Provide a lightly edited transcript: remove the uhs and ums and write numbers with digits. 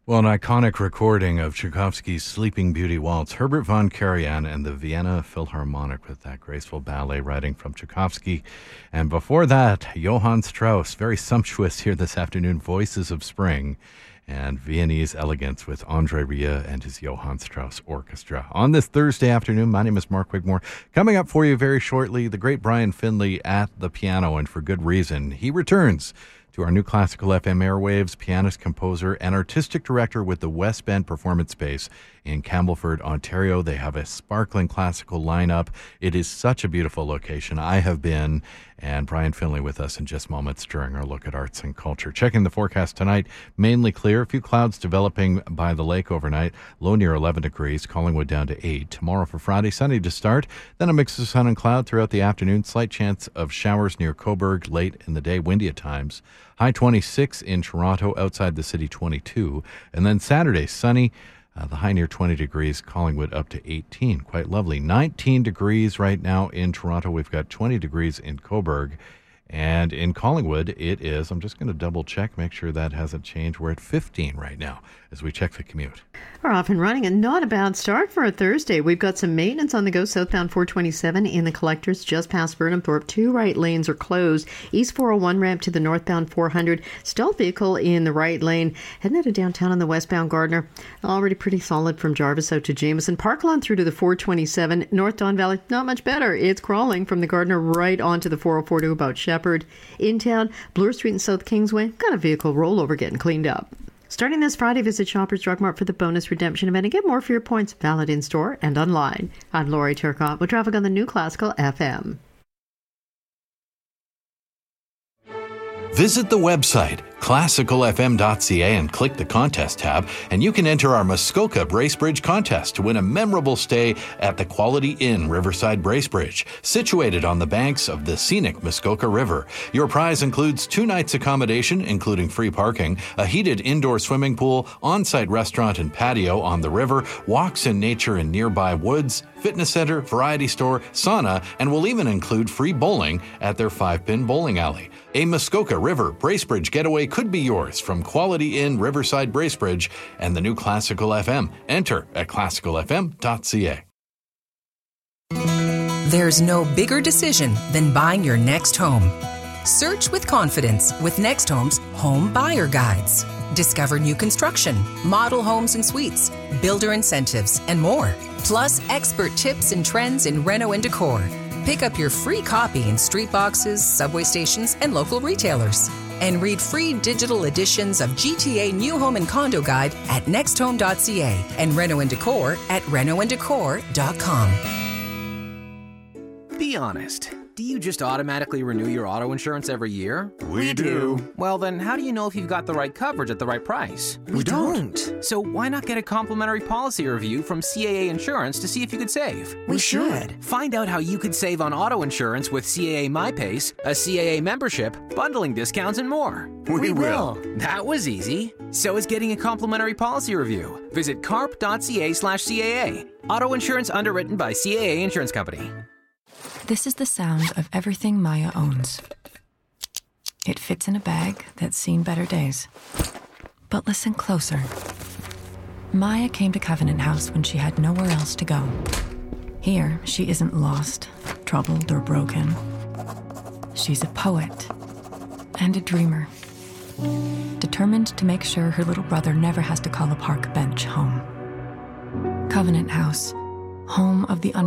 Well, an iconic recording of Tchaikovsky's Sleeping Beauty Waltz, Herbert von Karajan and the Vienna Philharmonic with that graceful ballet writing from Tchaikovsky. And before that, Johann Strauss, very sumptuous here this afternoon, Voices of Spring and Viennese Elegance with Andre Rieu and his Johann Strauss Orchestra. On this Thursday afternoon, my name is Mark Wigmore. Coming up for you very shortly, the great Brian Finley at the piano, and for good reason. He returns to our new Classical FM airwaves, pianist, composer, and artistic director with the West Bend Performance Space in Campbellford, Ontario. They have a sparkling classical lineup. It is such a beautiful location. I have been, and Brian Finley with us in just moments during our look at arts and culture. Checking the forecast tonight, mainly clear. A few clouds developing by the lake overnight. Low near 11 degrees, Collingwood down to 8. Tomorrow for Friday, sunny to start. Then a mix of sun and cloud throughout the afternoon. Slight chance of showers near Cobourg late in the day, windy at times. High 26 in Toronto, outside the city 22. And then Saturday, sunny. The high near 20 degrees, Collingwood up to 18. Quite lovely. 19 degrees right now in Toronto. We've got 20 degrees in Cobourg. And in Collingwood, it is, I'm just going to double check, make sure that hasn't changed. We're at 15 right now as we check the commute. We're off and running, and not a bad start for a Thursday. We've got some maintenance on the go southbound 427 in the collectors just past Burnhamthorpe. Two right lanes are closed. East 401 ramp to the northbound 400. Stealth vehicle in the right lane. Heading out of downtown on the westbound Gardner. Already pretty solid from Jarvis out to Jameson. Parkland through to the 427. North Don Valley, not much better. It's crawling from the Gardner right onto the 404 to about Shepherd. In town, Bloor Street and South Kingsway, got a vehicle rollover getting cleaned up. Starting this Friday, visit Shoppers Drug Mart for the bonus redemption event and get more for your points, valid in store and online. I'm Lori Turcotte with traffic on the new Classical FM. Visit the website, classicalfm.ca, and click the contest tab, and you can enter our Muskoka Bracebridge contest to win a memorable stay at the Quality Inn Riverside Bracebridge, situated on the banks of the scenic Muskoka River. Your prize includes 2 nights accommodation, including free parking, a heated indoor swimming pool, on-site restaurant and patio on the river, walks in nature in nearby woods, fitness center, variety store, sauna, and will even include free bowling at their 5-pin bowling alley. A Muskoka River Bracebridge getaway could be yours from Quality Inn Riverside Bracebridge and the new Classical FM. Enter at classicalfm.ca. There's no bigger decision than buying your next home. Search with confidence with Next Home's Home Buyer Guides. Discover new construction, model homes and suites, builder incentives, and more. Plus expert tips and trends in reno and decor. Pick up your free copy in street boxes, subway stations, and local retailers. And read free digital editions of GTA New Home and Condo Guide at nexthome.ca and Reno and Decor at renoanddecor.com. Be honest. Do you just automatically renew your auto insurance every year? We do. Well, then how do you know if you've got the right coverage at the right price? We don't. So why not get a complimentary policy review from CAA Insurance to see if you could save? We should. Find out how you could save on auto insurance with CAA MyPace, a CAA membership, bundling discounts, and more. We will. That was easy. So is getting a complimentary policy review. Visit carp.ca/CAA. Auto insurance underwritten by CAA Insurance Company. This is the sound of everything Maya owns. It fits in a bag that's seen better days. But listen closer. Maya came to Covenant House when she had nowhere else to go. Here, she isn't lost, troubled, or broken. She's a poet and a dreamer, determined to make sure her little brother never has to call a park bench home. Covenant House, home of the